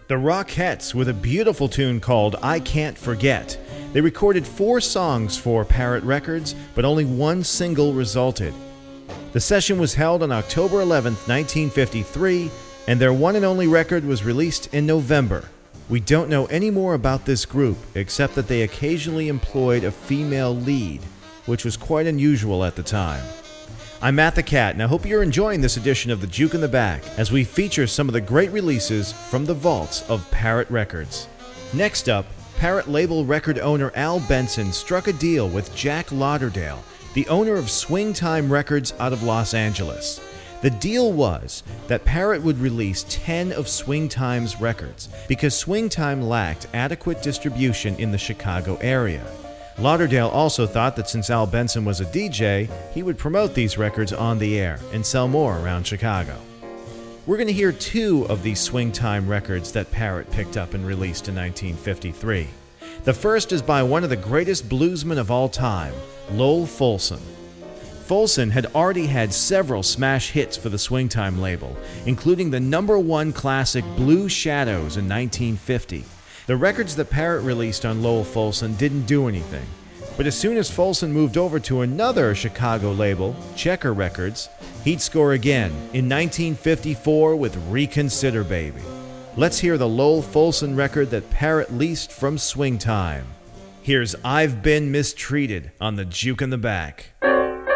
The Rockettes with a beautiful tune called I Can't Forget. They recorded 4 songs for Parrot Records, but only one single resulted. The session was held on October 11, 1953, and their one and only record was released in November. We don't know any more about this group, except that they occasionally employed a female lead, which was quite unusual at the time. I'm Matt the Cat, and I hope you're enjoying this edition of the Juke in the Back as we feature some of the great releases from the vaults of Parrot Records. Next up, Parrot label record owner Al Benson struck a deal with Jack Lauderdale, the owner of Swing Time Records out of Los Angeles. The deal was that Parrot would release 10 of Swing Time's records because Swing Time lacked adequate distribution in the Chicago area. Lauderdale also thought that since Al Benson was a DJ, he would promote these records on the air and sell more around Chicago. We're going to hear 2 of these Swing Time records that Parrot picked up and released in 1953. The first is by one of the greatest bluesmen of all time, Lowell Fulson. Fulson had already had several smash hits for the Swing Time label, including the #1 classic Blue Shadows in 1950. The records that Parrot released on Lowell Fulson didn't do anything, but as soon as Fulson moved over to another Chicago label, Checker Records, he'd score again in 1954 with Reconsider Baby. Let's hear the Lowell Fulson record that Parrot leased from Swing Time. Here's I've Been Mistreated on the Juke in the Back.